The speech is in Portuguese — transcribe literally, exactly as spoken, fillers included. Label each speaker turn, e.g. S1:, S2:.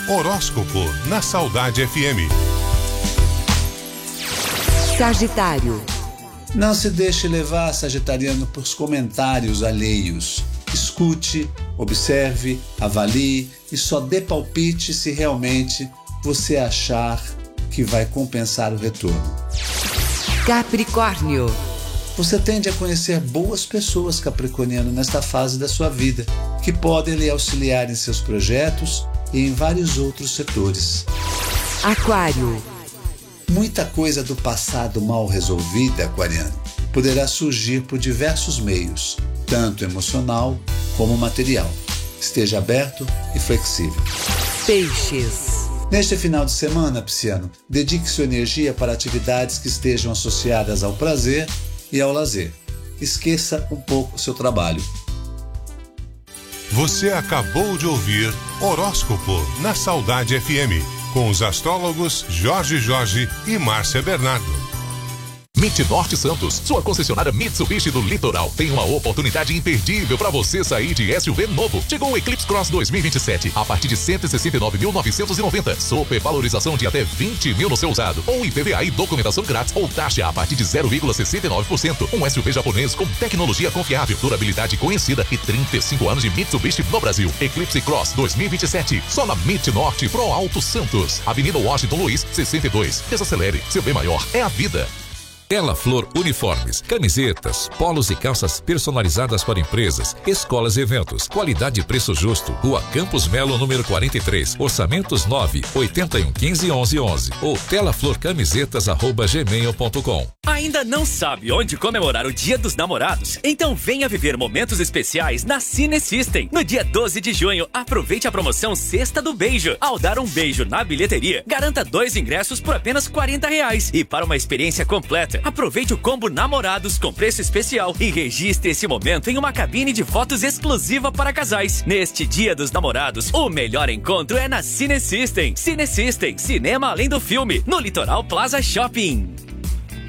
S1: Horóscopo na Saudade F M.
S2: Sagitário.
S3: Não se deixe levar, sagitariano, por comentários alheios. Escute, observe, avalie e só dê palpite se realmente você achar que vai compensar o retorno.
S2: Capricórnio.
S3: Você tende a conhecer boas pessoas, capricorniano, nesta fase da sua vida, que podem lhe auxiliar em seus projetos e em vários outros setores.
S2: Aquário.
S3: Muita coisa do passado mal resolvida, aquariano, poderá surgir por diversos meios, tanto emocional como material. Esteja aberto e flexível.
S2: Peixes.
S3: Neste final de semana, pisciano, dedique sua energia para atividades que estejam associadas ao prazer e ao lazer. Esqueça um pouco o seu trabalho.
S1: Você acabou de ouvir Horóscopo na Saudade F M, com os astrólogos Jorge Jorge e Márcia Bernardo.
S4: Midnorte Santos, sua concessionária Mitsubishi do Litoral, tem uma oportunidade imperdível para você sair de S U V novo. Chegou o Eclipse Cross dois mil e vinte e sete a partir de cento e sessenta e nove mil novecentos e noventa. Supervalorização de até vinte mil no seu usado, ou I P V A e documentação grátis ou taxa a partir de zero vírgula sessenta e nove por cento. Um S U V japonês com tecnologia confiável, durabilidade conhecida e trinta e cinco anos de Mitsubishi no Brasil. Eclipse Cross dois mil e vinte e sete, só na Midnorte Pro Alto Santos, Avenida Washington Luiz, sessenta e dois. Desacelere, seu bem maior é a vida.
S5: Ela Flor Uniformes, camisetas, polos e calças personalizadas para empresas, escolas e eventos. Qualidade e preço justo. Rua Campos Melo, número quarenta e três. Orçamentos nove oitenta e um quinze onze onze ou telaflorcamisetas arroba gmail ponto com.
S6: Ainda não sabe onde comemorar o Dia dos Namorados? Então venha viver momentos especiais na Cine System. No dia doze de junho, aproveite a promoção Sexta do Beijo. Ao dar um beijo na bilheteria, garanta dois ingressos por apenas quarenta reais. E para uma experiência completa, aproveite o combo Namorados com preço especial e registre esse momento em uma cabine de fotos exclusiva para casais. Neste Dia dos Namorados, o melhor encontro é na Cine System. Cine System, cinema além do filme, no Litoral Plaza Shopping.